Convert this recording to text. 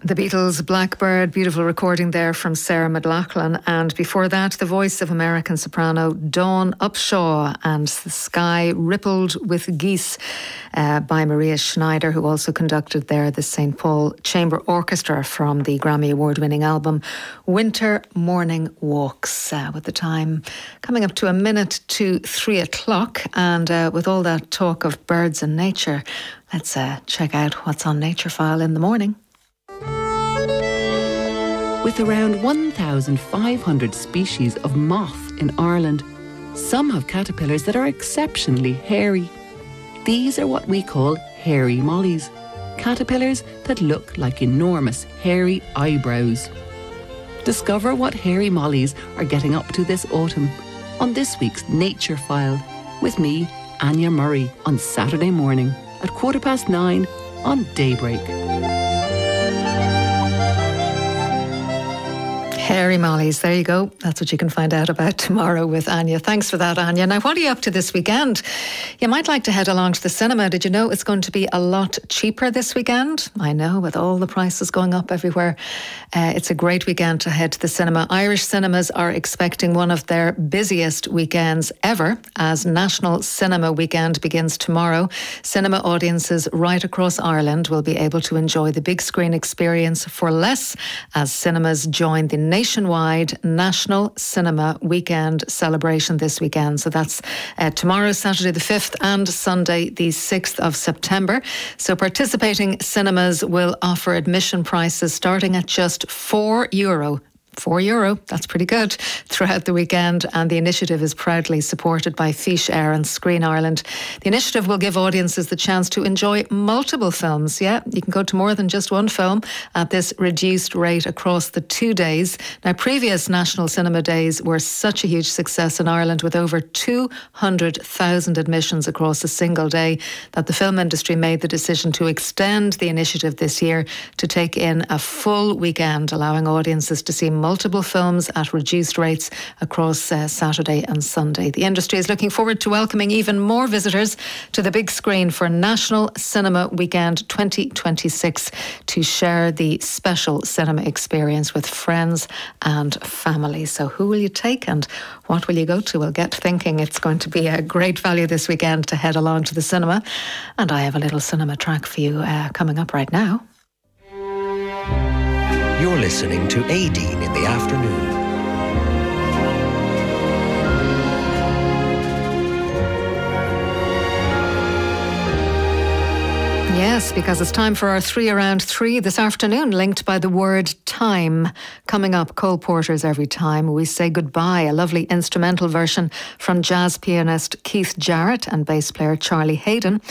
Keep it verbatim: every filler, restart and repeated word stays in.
The Beatles' Blackbird, beautiful recording there from Sarah McLachlan. And before that, the voice of American soprano Dawn Upshaw and The Sky Rippled with Geese uh, by Maria Schneider, who also conducted there the Saint Paul Chamber Orchestra from the Grammy Award-winning album Winter Morning Walks, uh, with the time coming up to a minute to three o'clock. And uh, with all that talk of birds and nature, let's uh, check out what's on Nature File in the morning. With around one thousand five hundred species of moth in Ireland, some have caterpillars that are exceptionally hairy. These are what we call hairy mollies, caterpillars that look like enormous hairy eyebrows. Discover what hairy mollies are getting up to this autumn on this week's Nature File with me, Anya Murray, on Saturday morning at quarter past nine on Daybreak. Hairy mollies, there you go. That's what you can find out about tomorrow with Anya. Thanks for that, Anya. Now, what are you up to this weekend? You might like to head along to the cinema. Did you know it's going to be a lot cheaper this weekend? I know, with all the prices going up everywhere. Uh, it's a great weekend to head to the cinema. Irish cinemas are expecting one of their busiest weekends ever as National Cinema Weekend begins tomorrow. Cinema audiences right across Ireland will be able to enjoy the big screen experience for less as cinemas join the nationwide National Cinema Weekend celebration this weekend. So that's uh, tomorrow, Saturday the fifth, and Sunday the sixth of September. So participating cinemas will offer admission prices starting at just four euro. Four euro, that's pretty good, throughout the weekend, and the initiative is proudly supported by Fish Air and Screen Ireland. The initiative will give audiences the chance to enjoy multiple films. Yeah, you can go to more than just one film at this reduced rate across the two days. Now, previous National Cinema Days were such a huge success in Ireland with over two hundred thousand admissions across a single day that the film industry made the decision to extend the initiative this year to take in a full weekend, allowing audiences to see multiple films at reduced rates across uh, Saturday and Sunday. The industry is looking forward to welcoming even more visitors to the big screen for National Cinema Weekend twenty twenty-six to share the special cinema experience with friends and family. So who will you take and what will you go to? We'll get thinking. It's going to be a great value this weekend to head along to the cinema. And I have a little cinema track for you uh, coming up right now. You're listening to Aideen in the afternoon. Yes, because it's time for our three around three this afternoon, linked by the word time. Coming up, Cole Porter's Every Time We Say Goodbye, a lovely instrumental version from jazz pianist Keith Jarrett and bass player Charlie Hayden.